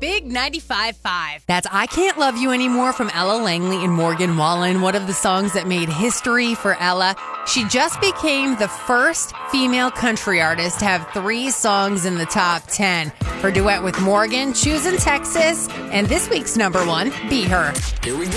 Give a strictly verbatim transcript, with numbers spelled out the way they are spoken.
Big ninety-five point five. That's I Can't Love You Anymore from Ella Langley and Morgan Wallen, one of the songs that made history for Ella. She just became the first female country artist to have three songs in the top ten. Her duet with Morgan, Choosing Texas, and this week's number one, Be Her. Here we go.